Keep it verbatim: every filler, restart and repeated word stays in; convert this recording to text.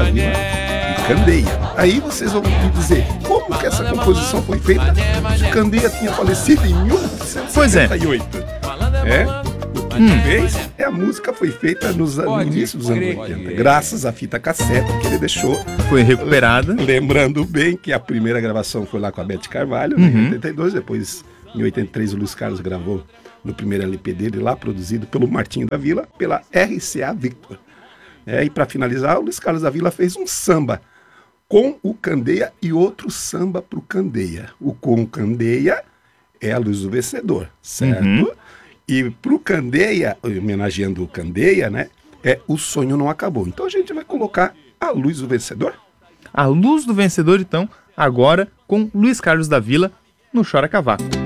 da Vila e Candeia. Aí vocês vão me dizer, como que essa composição foi feita? Candeia tinha falecido em mil novecentos e setenta e oito. É. O que hum. fez é a música foi feita nos, no início dos anos oitenta, graças à fita cassete que ele deixou. Foi recuperada. Lembrando bem que a primeira gravação foi lá com a Beth Carvalho, uhum. em oitenta e dois, depois em oitenta e três o Luiz Carlos gravou no primeiro L P dele lá, produzido pelo Martinho da Vila, pela R C A Victor. É, e para finalizar, o Luiz Carlos da Vila fez um samba com o Candeia e outro samba pro Candeia. O com o Candeia é a Luz do Vencedor, certo? Uhum. E pro Candeia, homenageando o Candeia, né? É O Sonho Não Acabou. Então a gente vai colocar a Luz do Vencedor. A Luz do Vencedor, então, agora com Luiz Carlos da Vila no Chora Cavaco.